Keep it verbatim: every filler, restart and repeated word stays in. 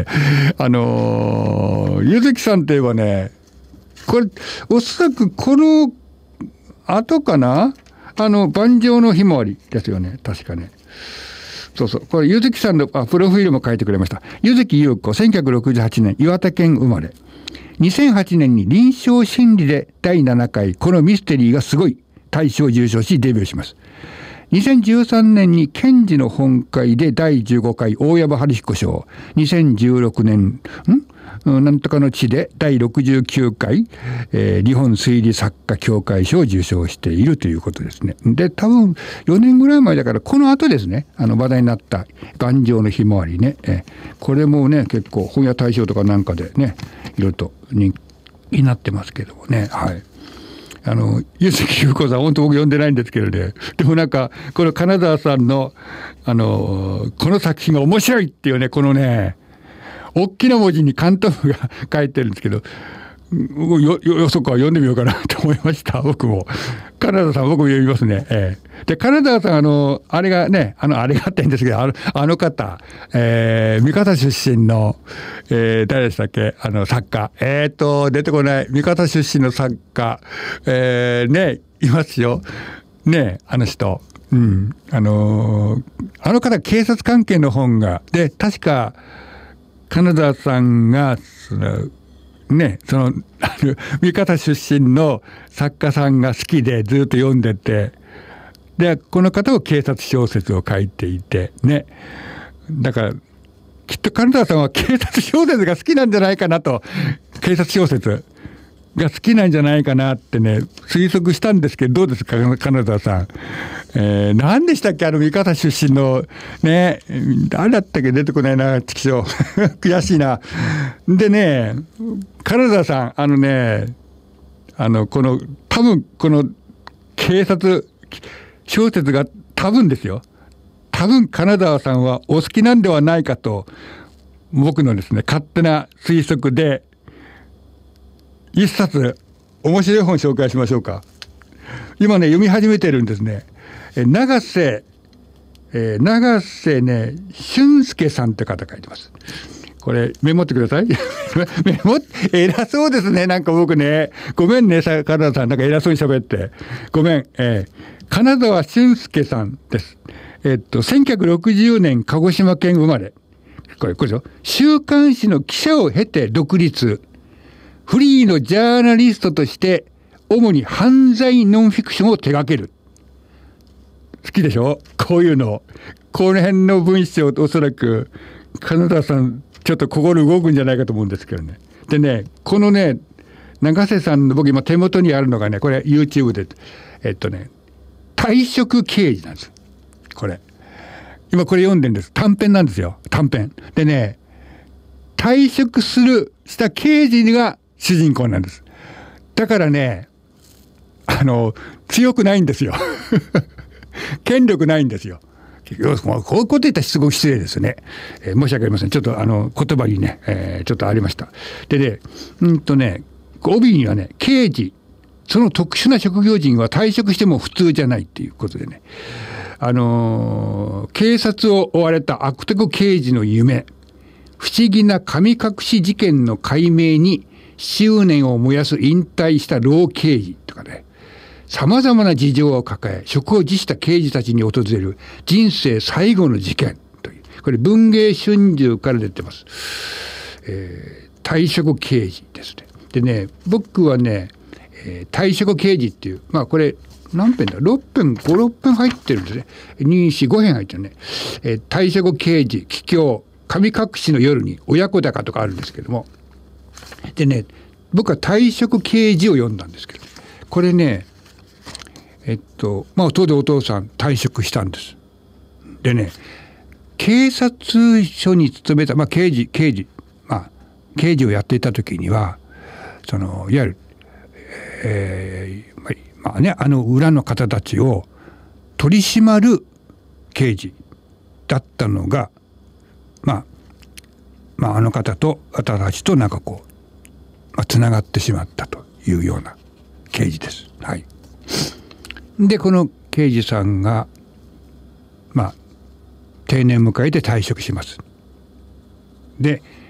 あの柚木さんといえばね、これおそらくこの後かな、あの盤上のひまわりですよね、確かね。そうそう、これ柚木さんのあプロフィールも書いてくれました。柚木優子、せんきゅうひゃくろくじゅうはちねん岩手県生まれ、にせんはちねんに臨床心理でだいななかいこのミステリーがすごい大賞を受賞しデビューします。にせんじゅうさんねんに検事の本会でだいじゅうごかい大山春彦賞、にせんじゅうろくねんんなんとかの地でだいろくじゅうきゅうかい、えー、日本推理作家協会賞を受賞しているということですね。で多分よねんぐらい前だからこの後ですね、あの話題になった盤上のひまわりね、えー、これもね結構本屋大賞とかなんかでねいろいろと人気になってますけどもね。はい、あの柚木優子さん本当僕読んでないんですけどね、でもなんかこの金沢さんのあのこの作品が面白いっていうね、このね大きな文字に関東部が書いてるんですけど、よよそこは読んでみようかなと思いました。僕も金沢さん僕も読みますね。えー、で金沢さんあのあれがねあのあれがあったんですけど、あのあの方、えー、三方出身の、えー、誰でしたっけ、あの作家、えーと出てこない、三方出身の作家、えー、ねいますよね、あの人、うん、あのー、あの方警察関係の本がで確か金沢さんがそのねそのあの三方出身の作家さんが好きでずっと読んでて、でこの方も警察小説を書いていてね、だからきっと金沢さんは警察小説が好きなんじゃないかなと、警察小説が好きなんじゃないかなってね推測したんですけど、どうですか金沢さん、えー、何でしたっけあの三方出身のね誰だったっけ、出てこないな、ちきしょう悔しいな。でね金沢さんあのねあのこの多分この警察小説が多分ですよ、多分金沢さんはお好きなんではないかと僕のですね勝手な推測で一冊面白い本紹介しましょうか。今ね読み始めてるんですね。え永瀬、えー、永瀬ね俊介さんって方書いてます。これメモってくださいメモ偉そうですね、なんか僕ねごめんね金沢さん、なんか偉そうに喋ってごめん、えー、金沢俊介さんです。えっとせんきゅうひゃくろくじゅうねん鹿児島県生まれ、これこれでしょ、週刊誌の記者を経て独立、フリーのジャーナリストとして主に犯罪ノンフィクションを手掛ける。好きでしょこういうの、この辺の文章おそらく金沢さんちょっと心動くんじゃないかと思うんですけどね。でねこのね永瀬さんの僕今手元にあるのがね、これ YouTube でえっとね退職刑事なんです。これ今これ読んでるんです。短編なんですよ、短編でね、退職するした刑事が主人公なんです。だからねあの強くないんですよ権力ないんですよ。こういうこと言ったらすごく失礼ですね、えー、申し訳ありません。ちょっとあの言葉にね、えー、ちょっとありました。でねうんとね帯にはね刑事その特殊な職業人は退職しても普通じゃないっていうことでね、あのー、警察を追われた悪徳刑事の夢、不思議な神隠し事件の解明に執念を燃やす引退した老刑事とかね、様々な事情を抱え職を辞した刑事たちに訪れる人生最後の事件という、これ文藝春秋から出てます。えー、退職刑事ですね。でね僕はね、えー、退職刑事っていう、まあこれ何編だろっぺんご、ろっぺん入ってるんですね。に、よん、ご編入ってるね。えー、退職刑事帰郷神隠しの夜に親子鷹とかあるんですけども、でね僕は退職刑事を読んだんですけど、これねえっとまあ当然お父さん退職したんです。でね警察署に勤めた、まあ、刑事刑事まあ刑事をやっていた時にはそのいわゆる、えー、まあねあの裏の方たちを取り締まる刑事だったのが、まあまああの方と私たちとなんかこう、まあ、つながってしまったというような刑事です。はい。でこの刑事さんがまあ定年迎えて退職します。で